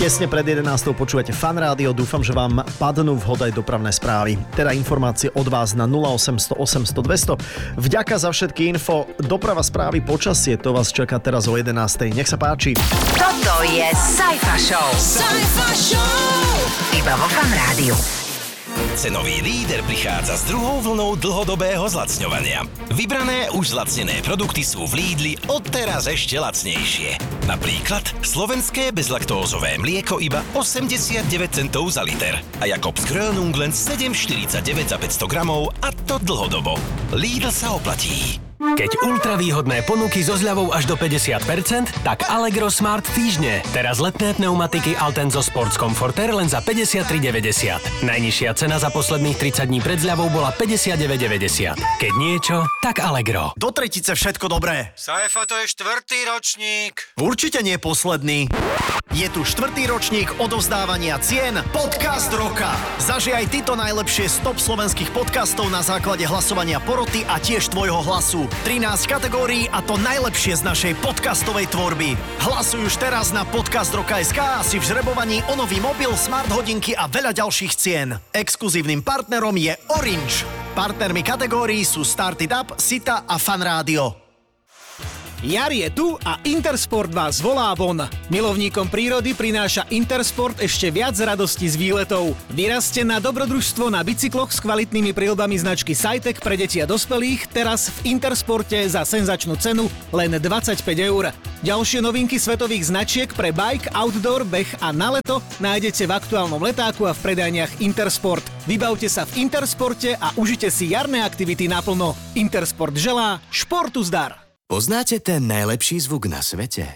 Tesne pred 11. počúvate Fan Rádio, dúfam, že vám padnú vhod aj dopravné správy. Teda informácie od vás na 0800 800 200. Vďaka za všetky info. Doprava, správy, počasie, to vás čaká teraz o 11. Nech sa páči. Toto je Saifa Show. Saifa Show. Iba vo Fan Rádiu. Cenový líder prichádza s druhou vlnou dlhodobého zlacňovania. Vybrané už zlacnené produkty sú v Lidli odteraz ešte lacnejšie. Napríklad slovenské bezlaktózové mlieko iba 89 centov za liter a Jakobs Grönung len 7,49 za 500 gramov, a to dlhodobo. Lidl sa oplatí. Keď ultravýhodné ponuky so zľavou až do 50%, tak Allegro Smart týždne. Teraz letné pneumatiky Altenso Sports Comforter len za 53,90. Najnižšia cena za posledných 30 dní pred zľavou bola 59,90. Keď niečo, tak Allegro. Do tretice všetko dobré. Saifa, to je 4. ročník. Určite nie posledný. Je tu 4. ročník odovzdávania cien Podcast roka. Zažij aj ty to najlepšie z top slovenských podcastov na základe hlasovania poroty a tiež tvojho hlasu. 13 kategórií a to najlepšie z našej podcastovej tvorby. Hlasuj už teraz na podcastroka.sk a si v žrebovaní o nový mobil, smart hodinky a veľa ďalších cien. Exkluzívnym partnerom je Orange. Partnermi kategórií sú Started Up, Sita a Fan Rádio. Jar je tu a Intersport vás volá von. Milovníkom prírody prináša Intersport ešte viac radosti z výletov. Vyrazte na dobrodružstvo na bicykloch s kvalitnými príľbami značky Cytec pre deti a dospelých teraz v Intersporte za senzačnú cenu len 25 €. Ďalšie novinky svetových značiek pre bike, outdoor, beh a na leto nájdete v aktuálnom letáku a v predajniach Intersport. Vybavte sa v Intersporte a užite si jarné aktivity naplno. Intersport želá športu zdar. Poznáte ten najlepší zvuk na svete?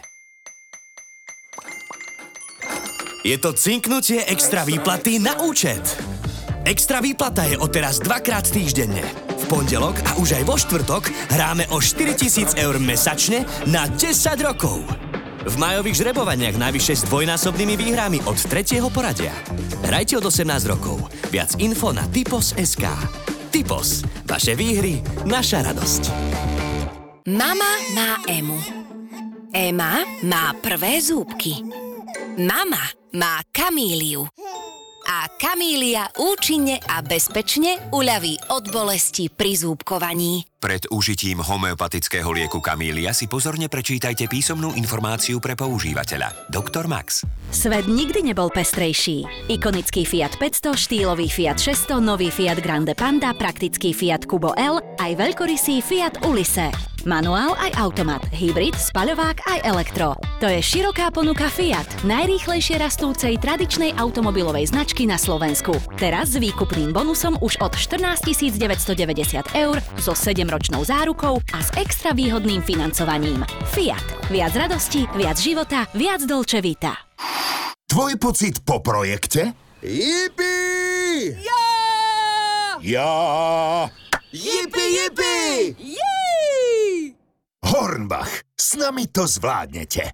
Je to cinknutie extra výplaty na účet. Extra výplata je odteraz 2-krát týždenne. V pondelok a už aj vo štvrtok hráme o 4 000 € mesačne na 10 rokov. V majových žrebovaniach najvyššie s dvojnásobnými výhrami od 3. poradia. Hrajte od 18 rokov. Viac info na Typos.sk. Typos. Vaše výhry, naša radosť. Mama má Emu. Ema má prvé zúbky. Mama má Kamíliu. A Kamília účinne a bezpečne uľaví od bolesti pri zúbkovaní. Pred užitím homeopatického lieku Kamília si pozorne prečítajte písomnú informáciu pre používateľa. Dr. Max. Svet nikdy nebol pestrejší. Ikonický Fiat 500, štýlový Fiat 600, nový Fiat Grande Panda, praktický Fiat Kubo L, aj veľkorysý Fiat Ulisse. Manuál aj automat, hybrid, spaľovák aj elektro. To je široká ponuka Fiat, najrýchlejšie rastúcej tradičnej automobilovej značky na Slovensku. Teraz s výkupným bonusom už od 14 990 € so 7-ročnou zárukou a s extra výhodným financovaním. Fiat. Viac radosti, viac života, viac Dolce Vita. Tvoj pocit po projekte? Jipi! Ja! Ja! Jipi, jipi! Jej! Hornbach, s nami to zvládnete.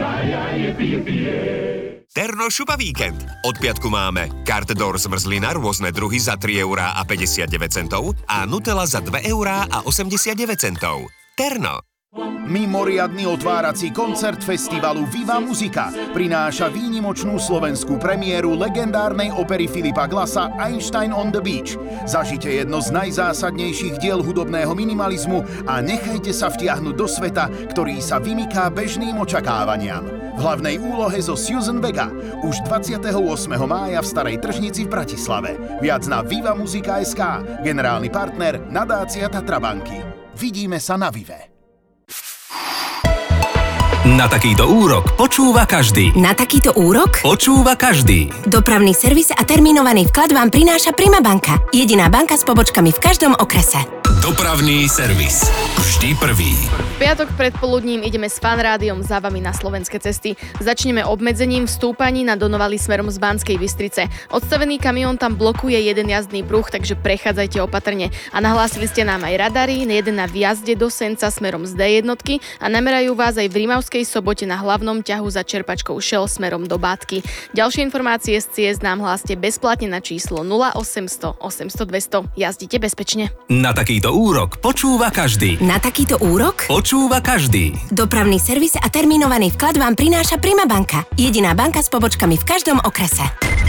Terno Šupa víkend. Od piatku máme Cartedor zmrzlina rôzne druhy za 3,59 € a Nutella za 2,89 €. Terno. Mimoriadny otvárací koncert festivalu Viva Muzika prináša výnimočnú slovenskú premiéru legendárnej opery Filipa Glassa Einstein on the Beach. Zažite jedno z najzásadnejších diel hudobného minimalizmu a nechajte sa vtiahnuť do sveta, ktorý sa vymyká bežným očakávaniam. V hlavnej úlohe zo Susan Vega už 28. mája v Starej tržnici v Bratislave. Viac na vivamuzika.sk. Generálny partner nadácia Tatrabanky. Vidíme sa na Vive. Na takýto úrok počúva každý. Na takýto úrok? Počúva každý. Dopravný servis a termínovaný vklad vám prináša Prima banka. Jediná banka s pobočkami v každom okrese. Dopravný servis. Vždy prvý. V piatok predpoludním ideme s Fan Rádiom za vami na slovenské cesty. Začneme obmedzením v stúpaní na Donovali smerom z Banskej Bystrice. Odstavený kamión tam blokuje jeden jazdný pruh, takže prechádzajte opatrne. A nahlásili ste nám aj radary, jeden na výjazde do Senca smerom z D1 a namerajú vás aj v Rimavskej Sobote na hlavnom ťahu za čerpačkou Shell smerom do Bátky. Ďalšie informácie z ciest nám hláste bezplatne na číslo 0800 800 200. Jazdite bezpečne. Na takýto takýto úrok počúva každý. Na takýto úrok? Počúva každý. Dopravný servis a termínovaný vklad vám prináša Prima banka. Jediná banka s pobočkami v každom okrese.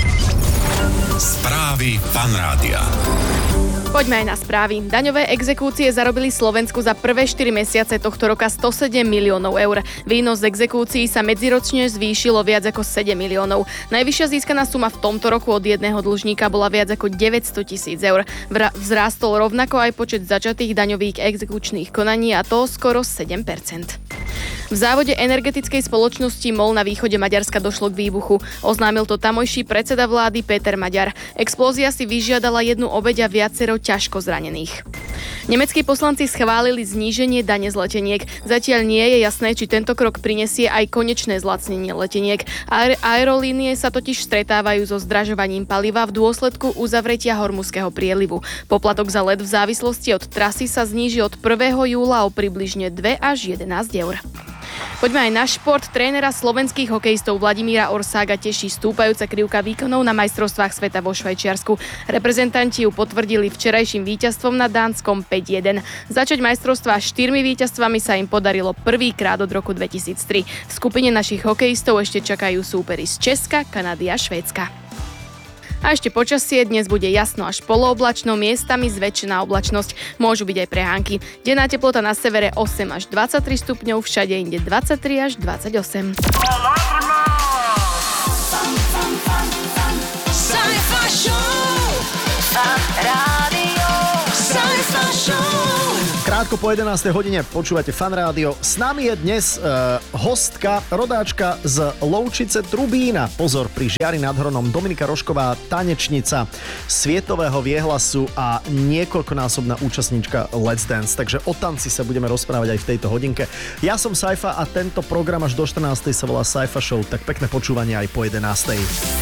Správy Fan Rádia. Poďme aj na správy. Daňové exekúcie zarobili Slovensku za prvé 4 mesiace tohto roka 107 miliónov eur. Výnos z exekúcií sa medziročne zvýšilo viac ako 7 miliónov. Najvyššia získaná suma v tomto roku od jedného dlžníka bola viac ako 900 000 eur. Vzrástol rovnako aj počet začatých daňových exekučných konaní, a to skoro 7%. V závode energetickej spoločnosti MOL na východe Maďarska došlo k výbuchu. Oznámil to tamojší predseda vlády Peter Maďar. Explózia si vyžiadala jednu obeť a viacero ťažko zranených. Nemeckí poslanci schválili zníženie dane z leteniek. Zatiaľ nie je jasné, či tento krok prinesie aj konečné zlacnenie leteniek. Aerolínie sa totiž stretávajú so zdražovaním paliva v dôsledku uzavretia Hormuzského prielivu. Poplatok za let v závislosti od trasy sa zníži od 1. júla o približne 2 až 11 eur. Poďme aj na šport. Trénera slovenských hokejistov Vladimíra Orsága teší stúpajúca krivka výkonov na majstrovstvách sveta vo Švajčiarsku. Reprezentanti ju potvrdili včerajším víťazstvom nad Dánskom 5-1. Začať majstrovstvá 4 víťazstvami sa im podarilo prvýkrát od roku 2003. V skupine našich hokejistov ešte čakajú súperi z Česka, Kanady a Švédska. A ešte počasie, dnes bude jasno až polooblačno, miestami zväčšená oblačnosť. Môžu byť aj prehánky. Denná teplota na severe 8 až 23 stupňov, všade inde 23 až 28. Krátko po 11. hodine počúvate Fan Rádio. S nami je dnes hostka, rodáčka z Lovčice Trubína. Pozor, pri Žiari nad Hronom Dominika Rožková, tanečnica svietového viehlasu a niekoľkonásobná účastníčka Let's Dance. Takže o tanci sa budeme rozprávať aj v tejto hodinke. Ja som Saifa a tento program až do 14. sa volá Saifa Show. Tak pekné počúvanie aj po 11.